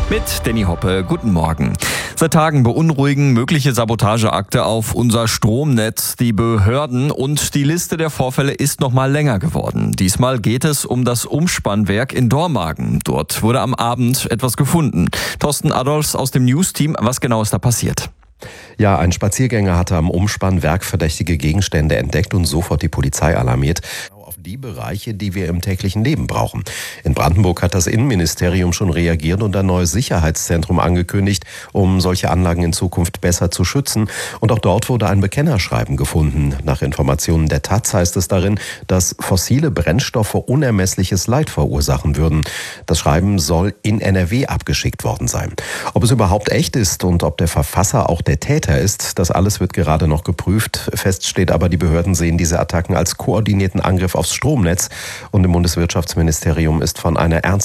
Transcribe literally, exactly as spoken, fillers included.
Mit Danny Hoppe, guten Morgen. Seit Tagen beunruhigen mögliche Sabotageakte auf unser Stromnetz die Behörden und die Liste der Vorfälle ist noch mal länger geworden. Diesmal geht es um das Umspannwerk in Dormagen. Dort wurde am Abend etwas gefunden. Thorsten Adolfs aus dem News-Team, was genau ist da passiert? Ja, ein Spaziergänger hatte am Umspannwerk verdächtige Gegenstände entdeckt und sofort die Polizei alarmiert. Auf die Bereiche, die wir im täglichen Leben brauchen. In Brandenburg hat das Innenministerium schon reagiert und ein neues Sicherheitszentrum angekündigt, um solche Anlagen in Zukunft besser zu schützen. Und auch dort wurde ein Bekennerschreiben gefunden. Nach Informationen der Taz heißt es darin, dass fossile Brennstoffe unermessliches Leid verursachen würden. Das Schreiben soll in N R W abgeschickt worden sein. Ob es überhaupt echt ist und ob der Verfasser auch der Täter ist, das alles wird gerade noch geprüft. Fest steht aber, die Behörden sehen diese Attacken als koordinierten Angriff aufs Stromnetz und im Bundeswirtschaftsministerium ist von einer ernsten